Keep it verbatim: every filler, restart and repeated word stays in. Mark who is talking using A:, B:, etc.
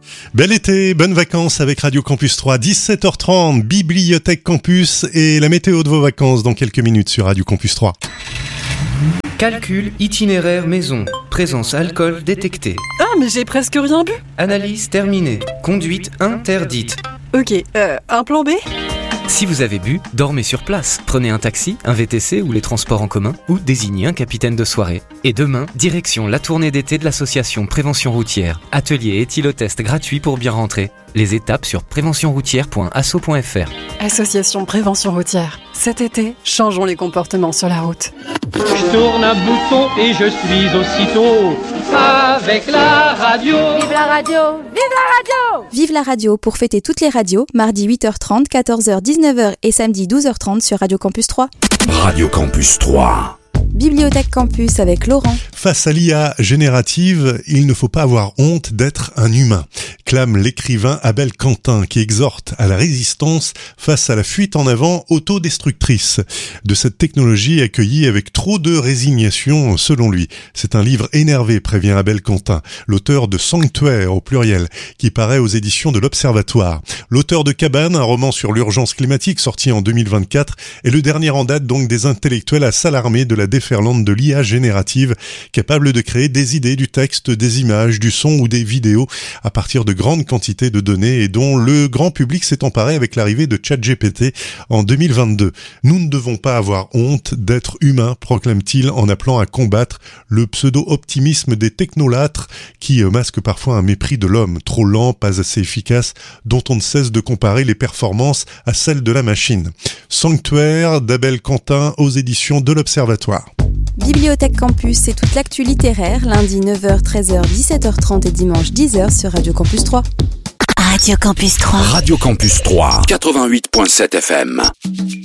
A: Bel été, bonnes vacances avec Radio Campus trois, dix-sept heures trente, Bibliothèque Campus et la météo de vos vacances dans quelques minutes sur Radio Campus trois.
B: Calcul itinéraire maison. Présence alcool détectée.
C: Ah, mais j'ai presque rien bu.
B: Analyse terminée. Conduite interdite.
C: Ok, euh, un plan B ?
B: Si vous avez bu, dormez sur place. Prenez un taxi, un V T C ou les transports en commun ou désignez un capitaine de soirée. Et demain, direction la tournée d'été de l'association Prévention Routière. Atelier éthylotest gratuit pour bien rentrer. Les étapes sur prévention routière point asso point f r.
C: Association Prévention Routière. Cet été, changeons les comportements sur la route.
D: Je tourne un bouton et je suis aussitôt avec la radio.
E: Vive la radio! Vive la radio! Vive la radio pour fêter toutes les radios, mardi huit heures trente, quatorze heures, dix-neuf heures et samedi douze heures trente sur Radio Campus trois.
F: Radio Campus trois.
E: Bibliothèque Campus avec Laurent.
A: Face à l'I A générative, il ne faut pas avoir honte d'être un humain, clame l'écrivain Abel Quentin qui exhorte à la résistance face à la fuite en avant autodestructrice de cette technologie accueillie avec trop de résignation selon lui. C'est un livre énervé, prévient Abel Quentin, l'auteur de Sanctuaire au pluriel, qui paraît aux éditions de l'Observatoire. L'auteur de Cabane, un roman sur l'urgence climatique sorti en deux mille vingt-quatre, est le dernier en date donc des intellectuels à s'alarmer de la déferlante de l'I A générative, capable de créer des idées, du texte, des images, du son ou des vidéos à partir de grandes quantités de données et dont le grand public s'est emparé avec l'arrivée de ChatGPT en deux mille vingt-deux. Nous ne devons pas avoir honte d'être humains, proclame-t-il en appelant à combattre le pseudo-optimisme des technolâtres qui masquent parfois un mépris de l'homme, trop lent, pas assez efficace, dont on ne cesse de comparer les performances à celles de la machine. Sanctuaire d'Abel Quentin aux éditions de l'Observatoire.
E: Bibliothèque Campus, c'est toute l'actu littéraire, lundi neuf heures, treize heures, dix-sept heures trente et dimanche dix heures sur Radio Campus trois.
F: Radio Campus trois. Radio Campus trois, quatre-vingt-huit virgule sept F M.